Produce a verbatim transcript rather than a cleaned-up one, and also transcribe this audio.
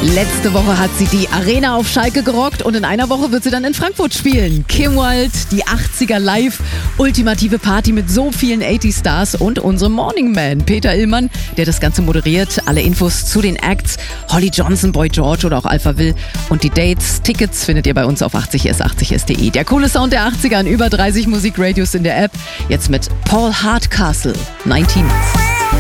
Letzte Woche hat sie die Arena auf Schalke gerockt und in einer Woche wird sie dann in Frankfurt spielen. Kim Wilde, die achtziger live, ultimative Party mit so vielen achtziger Stars und unserem Morning Man, Peter Illmann, der das Ganze moderiert. Alle Infos zu den Acts, Holly Johnson, Boy George oder auch Alpha Will und die Dates, Tickets findet ihr bei uns auf achtzig s achtzig s punkt de. Der coole Sound der achtziger in über dreißig Musikradios in der App. Jetzt mit Paul Hardcastle, neunzehn.